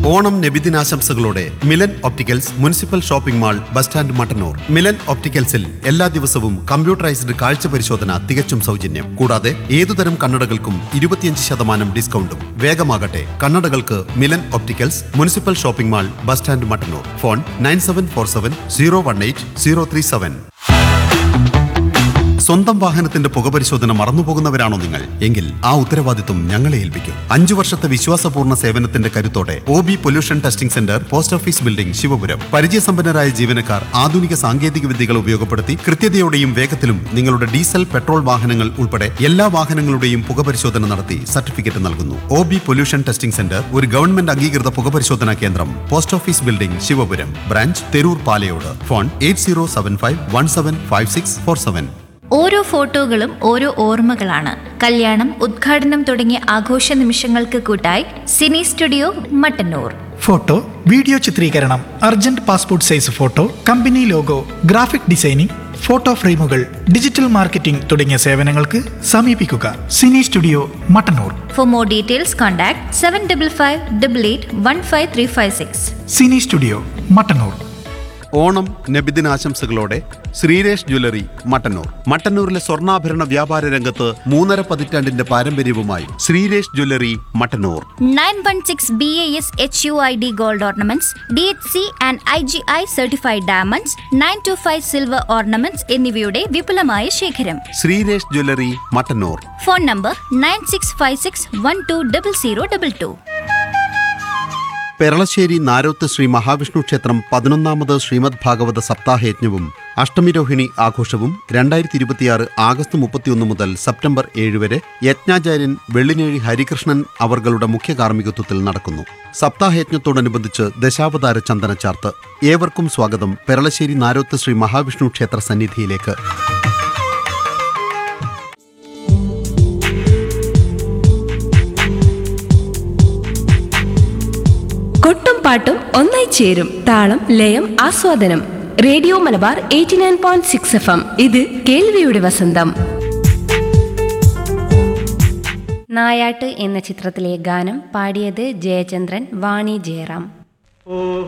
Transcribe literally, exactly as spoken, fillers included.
Onam നബിദിനാശംസകളോടെ Milan opticals municipal shopping mall bus stand Mattannur. Milan ഒപ്റ്റിക്കൽസിൽ എല്ലാ ദിവസവും computerised കാഴ്ച പരിശോധന തികച്ചും സൗജന്യം. കൂടാതെ ഏതുതരം കണ്ണടകൾക്കും ഇരുപത്തിയഞ്ച് ശതമാനം ഡിസ്കൗണ്ടും. വേഗമാകട്ടെ, കണ്ണടകൾക്ക് Milan opticals municipal shopping mall bus stand Mattannur. Phone nine seven four seven zero one eight zero three seven. സ്വന്തം വാഹനത്തിന്റെ പുകപരിശോധന മറന്നുപോകുന്നവരാണോ നിങ്ങൾ? എങ്കിൽ ആ ഉത്തരവാദിത്വം ഞങ്ങളെ ഏൽപ്പിക്കും. അഞ്ചു വർഷത്തെ വിശ്വാസപൂർണ്ണ സേവനത്തിന്റെ കരുത്തോടെ O B pollution testing centre, post office building, Sivapuram. പരിചയസമ്പന്നരായ ജീവനക്കാർ ആധുനിക സാങ്കേതിക വിദ്യകൾ ഉപയോഗപ്പെടുത്തി കൃത്യതയോടെയും വേഗത്തിലും നിങ്ങളുടെ ഡീസൽ, പെട്രോൾ വാഹനങ്ങൾ ഉൾപ്പെടെ എല്ലാ വാഹനങ്ങളുടെയും പുകപരിശോധന നടത്തി സർട്ടിഫിക്കറ്റ് നൽകുന്നു. O B pollution testing centre ഒരു ഗവൺമെന്റ് അംഗീകൃത പുകപരിശോധനാ കേന്ദ്രം. Post office building, Sivapuram. Branch Theroor Palayode. Phone eight zero seven five one seven five six four seven. ഓരോ ഫോട്ടോകളും ഓരോ ഓർമ്മകളാണ്. കല്യാണം, ഉദ്ഘാടനം തുടങ്ങിയ ആഘോഷ നിമിഷങ്ങൾക്ക് കൂട്ടായി Sini studio Mattannur. Photo, video ചിത്രീകരണം, urgent passport size photo, company logo, graphic designing, photo ഫ്രെയിമുകൾ, ഡിജിറ്റൽ മാർക്കറ്റിംഗ് തുടങ്ങിയ സേവനങ്ങൾക്ക് സമീപിക്കുക Sini studio Mattannur. For more details contact seven double five double eight one five three five six. Sini studio Mattannur. Onam നബിദിനാശംസകളോടെ Sreeresh jewellery Mattannur. മട്ടന്നൂരിലെ സ്വർണ്ണാഭരണ വ്യാപാര രംഗത്ത് മൂന്നര പതിറ്റാണ്ടിന്റെ പാരമ്പര്യവുമായി Sreeresh jewellery Mattannur. Nine one six B A S H U I D gold ornaments, D H C and I G I certified diamonds, nine to five silver ornaments എന്നിവയുടെ വിപുലമായ ശേഖരം. Sreeresh jewellery Mattannur. Phone number nine six five six one two double zero double two. Peralassery Naroth Shri Mahavishnu ക്ഷേത്രം പതിനൊന്നാമത് ശ്രീമദ് ഭാഗവത സപ്താഹയജ്ഞവും അഷ്ടമിരോഹിണി ആഘോഷവും രണ്ടായിരത്തി ഇരുപത്തിയാറ് August മുപ്പത്തിയൊന്ന് മുതൽ September ഏഴ് വരെ യജ്ഞാചാര്യൻ വെള്ളിനേഴി ഹരികൃഷ്ണൻ അവർകളുടെ മുഖ്യ കാർമ്മികത്വത്തിൽ നടക്കുന്നു. സപ്താഹയജ്ഞത്തോടനുബന്ധിച്ച് ദശാവതാര ചന്ദനച്ചാർത്ത്. ഏവർക്കും സ്വാഗതം പെരളശ്ശേരി നാരോത്ത് ശ്രീ മഹാവിഷ്ണു ക്ഷേത്ര സന്നിധിയിലേക്ക്. കൊട്ടും പാട്ടും ഒന്നായി ചേരും താളം, ലയം, ആസ്വാദനം. Radio Malabar eighty nine point six F M. ഇത് കേൾവിയുടെ വസന്തം. നായാട്ട് എന്ന ചിത്രത്തിലെ ഗാനം പാടിയത് ജയചന്ദ്രൻ, വാണി ജയറാം.